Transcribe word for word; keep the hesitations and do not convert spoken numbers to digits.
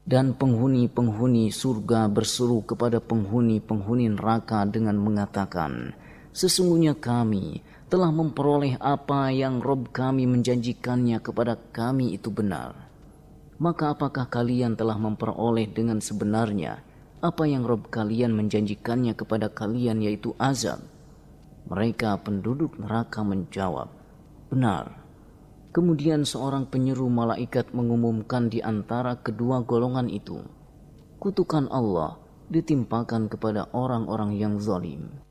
Dan penghuni-penghuni surga berseru kepada penghuni-penghuni neraka dengan mengatakan, sesungguhnya kami telah memperoleh apa yang Rob kami menjanjikannya kepada kami itu benar. Maka apakah kalian telah memperoleh dengan sebenarnya apa yang Rob kalian menjanjikannya kepada kalian, yaitu azab? Mereka penduduk neraka menjawab, benar. Kemudian seorang penyeru malaikat mengumumkan di antara kedua golongan itu, kutukan Allah ditimpakan kepada orang-orang yang zalim.